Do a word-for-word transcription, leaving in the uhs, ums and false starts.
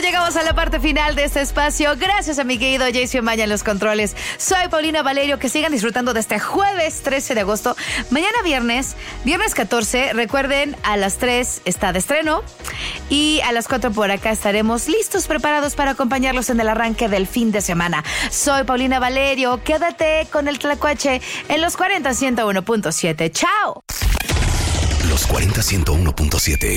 llegamos a la parte final de este espacio. Gracias a mi querido Jason Maya en los controles. Soy Paulina Valerio. Que sigan disfrutando de este jueves trece de agosto. Mañana viernes, viernes catorce. Recuerden, a las tres está de estreno. Y a las cuatro por acá estaremos listos, preparados para acompañarlos en el arranque del fin de semana. Soy Paulina Valerio. Quédate con el Tlacuache en los cuarenta ciento uno punto siete. ¡Chao! Los cuarenta ciento uno punto siete.